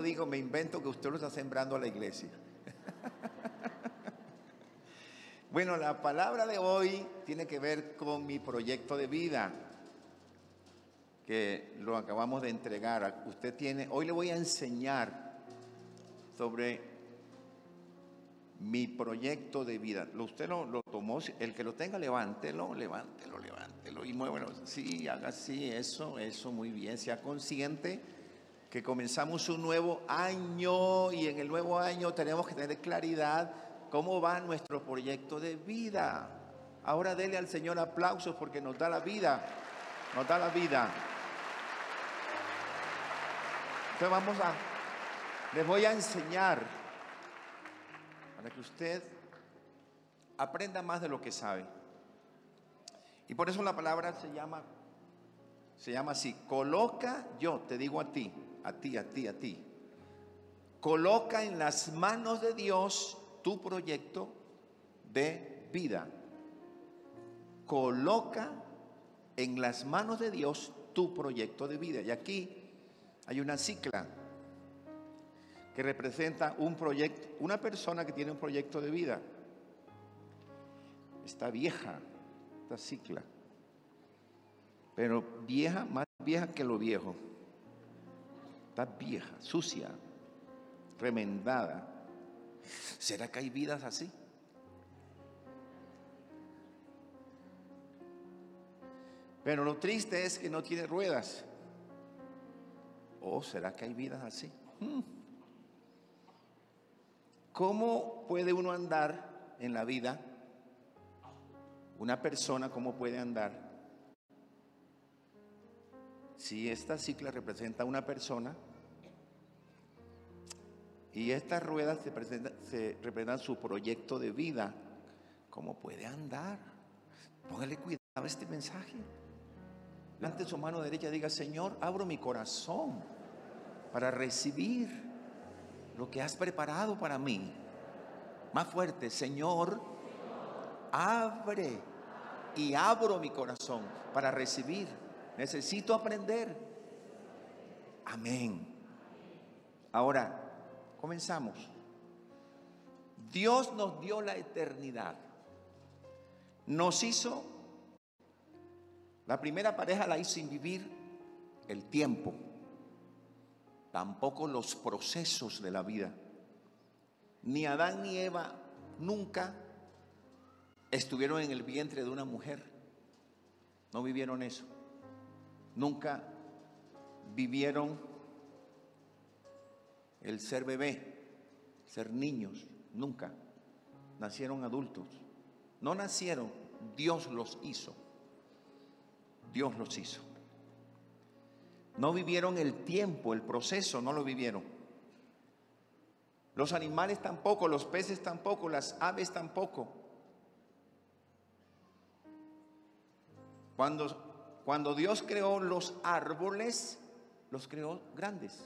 digo, me invento que usted lo está sembrando a la iglesia. Bueno, la palabra de hoy tiene que ver con mi proyecto de vida, que lo acabamos de entregar. Hoy le voy a enseñar sobre mi proyecto de vida. Usted lo tomó, el que lo tenga, levántelo y muévelo. Sí, haga así, eso, muy bien. Sea consciente que comenzamos un nuevo año y en el nuevo año tenemos que tener claridad cómo va nuestro proyecto de vida. Ahora dele al Señor aplausos porque nos da la vida, nos da la vida. Entonces les voy a enseñar para que usted aprenda más de lo que sabe. Y por eso la palabra se llama así. Coloca, yo te digo a ti. Coloca en las manos de Dios tu proyecto de vida. Coloca en las manos de Dios tu proyecto de vida. Y aquí hay una cicla que representa un proyecto, una persona que tiene un proyecto de vida. Está vieja, esta cicla, pero vieja, más vieja que lo viejo. Está vieja, sucia, remendada. ¿Será que hay vidas así? Pero lo triste es que no tiene ruedas. ¿O será que hay vidas así? ¿Cómo puede uno andar en la vida? Una persona, ¿cómo puede andar? Si esta cicla representa una persona y estas ruedas representan su proyecto de vida, ¿cómo puede andar? Póngale cuidado a este mensaje. Levante su mano derecha y diga: Señor, abro mi corazón para recibir lo que has preparado para mí. Más fuerte: Señor, abre y abro mi corazón para recibir. Necesito aprender. Amén. Ahora, comenzamos. Dios nos dio la eternidad. Nos hizo, la primera pareja la hizo sin vivir el tiempo, tampoco los procesos de la vida. Ni Adán ni Eva nunca estuvieron en el vientre de una mujer. No vivieron eso. Nunca vivieron el ser bebé, ser niños. Nunca. Nacieron adultos. No nacieron, Dios los hizo. Dios los hizo. No vivieron el tiempo, el proceso, no lo vivieron. Los animales tampoco, los peces tampoco, las aves tampoco. Cuando Dios creó los árboles, los creó grandes.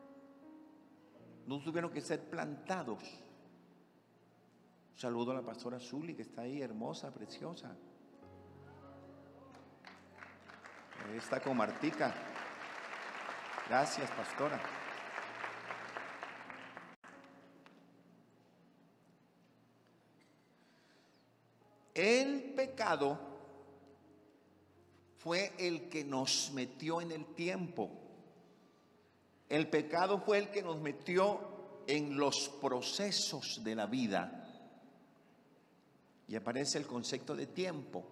No tuvieron que ser plantados. Un saludo a la pastora Zuli, que está ahí, hermosa, preciosa. Ahí está con Martica. Gracias, pastora. El pecado fue el que nos metió en el tiempo. El pecado fue el que nos metió en los procesos de la vida. Y aparece el concepto de tiempo.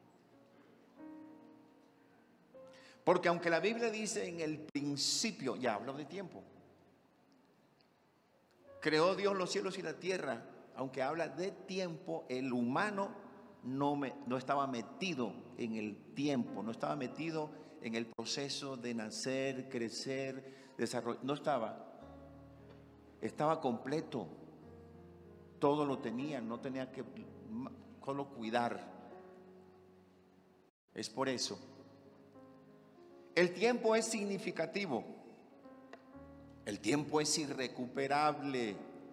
Porque aunque la Biblia dice en el principio, ya hablo de tiempo, creó Dios los cielos y la tierra, aunque habla de tiempo, el humano no estaba metido en el tiempo, no estaba metido en el proceso de nacer, crecer, desarrollar, no estaba completo, todo lo tenía, no tenía que solo cuidar. Es por eso. El tiempo es significativo, el tiempo es irrecuperable.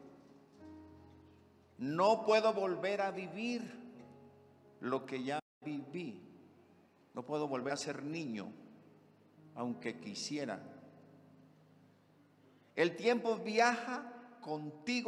No puedo volver a vivir lo que ya viví. No puedo volver a ser niño, aunque quisiera. El tiempo viaja contigo